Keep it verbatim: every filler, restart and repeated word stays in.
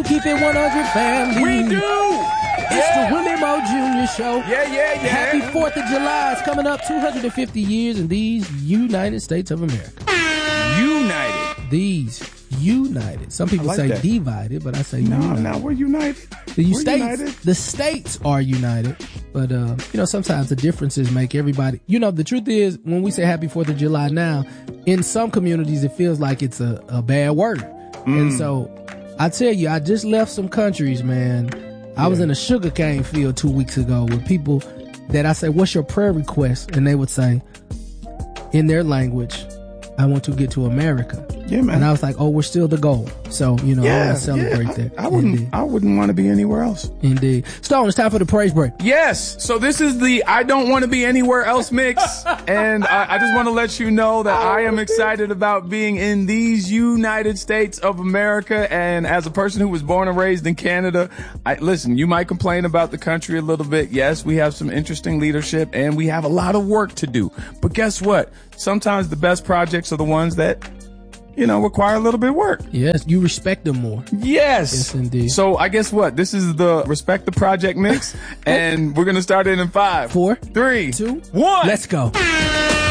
do keep it one hundred, family. We do. It's Yeah. the Willie Moe Junior Show. Yeah, yeah, yeah. Happy fourth of July. It's coming up two hundred fifty years in these United States of America. United. These United. Some people like say that. divided, but I say No, united. no, we're united. The We're states, united. the states are united, but uh, you know, sometimes the differences make everybody. You know, the truth is, when we say Happy Fourth of July now, in some communities, it feels like it's a, a bad word. Mm. And so, I tell you, I just left some countries, man. I was in a sugarcane field two weeks ago with people that I say, "What's your prayer request?" And they would say, in their language, "I want to get to America." Yeah, man. And I was like, "Oh, we're still the goal." So, you know, I Yeah, want to celebrate yeah. that. I, I wouldn't. Indeed. I wouldn't want to be anywhere else. Indeed. Stone, it's time for the praise break. Yes. So this is the I don't want to be anywhere else mix. And I, I just want to let you know that I am excited about being in these United States of America. And as a person who was born and raised in Canada, I listen, you might complain about the country a little bit. Yes, we have some interesting leadership and we have a lot of work to do. But guess what? Sometimes the best projects are the ones that, you know, require a little bit of work. Yes, you respect them more. Yes. Yes, indeed. So I guess what? This is the Respect the Project mix. And we're going to start it in five, Four, three, two, one. let's go.